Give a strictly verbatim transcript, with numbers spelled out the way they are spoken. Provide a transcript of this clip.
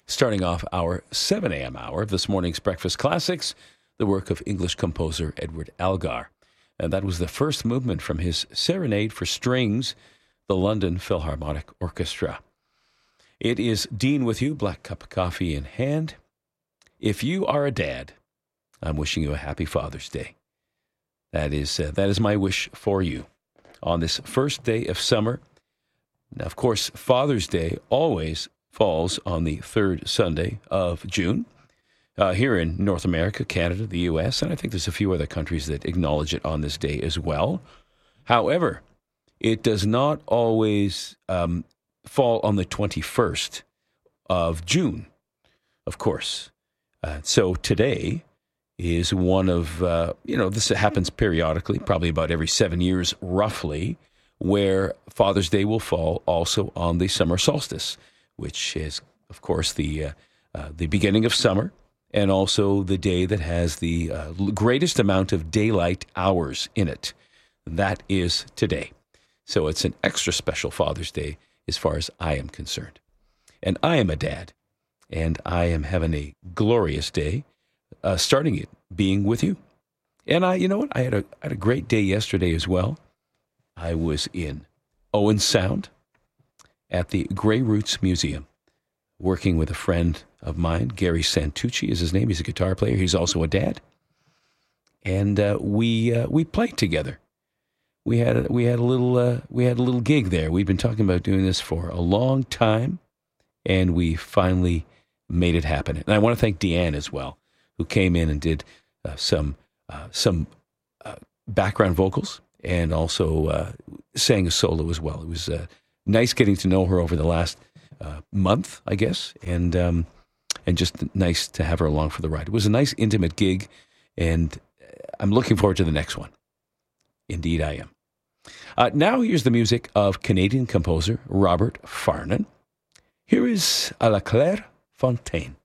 Starting off our seven a.m. hour of this morning's Breakfast Classics, the work of English composer Edward Elgar. And that was the first movement from his Serenade for Strings, the London Philharmonic Orchestra. It is Dean with you, black cup of coffee in hand. If you are a dad, I'm wishing you a happy Father's Day. That is uh, that is my wish for you on this first day of summer. Now, of course, Father's Day always falls on the third Sunday of June. Uh, here in North America, Canada, the U S, and I think there's a few other countries that acknowledge it on this day as well. However, it does not always um, fall on the twenty-first of June, of course. Uh, so today is one of, uh, you know, this happens periodically, probably about every seven years roughly, where Father's Day will fall also on the summer solstice, which is, of course, the uh, uh, the beginning of summer, and also the day that has the uh, greatest amount of daylight hours in it. That is today. So it's an extra special Father's Day as far as I am concerned. And I am a dad, and I am having a glorious day, uh, starting it being with you. And I, you know what, I had a I had a great day yesterday as well. I was in Owen Sound at the Grey Roots Museum, working with a friend of mine. Gary Santucci is his name. He's a guitar player. He's also a dad. And uh, we uh, we played together. We had a, we had a little uh, we had a little gig there. We'd been talking about doing this for a long time, and we finally made it happen. And I want to thank Deanne as well, who came in and did uh, some uh, some uh, background vocals and also uh, sang a solo as well. It was uh, nice getting to know her over the last uh, month, I guess, and um, and just nice to have her along for the ride. It was a nice, intimate gig, and I'm looking forward to the next one. Indeed, I am. Uh, now here's the music of Canadian composer Robert Farnon. Here is À la Claire Fontaine.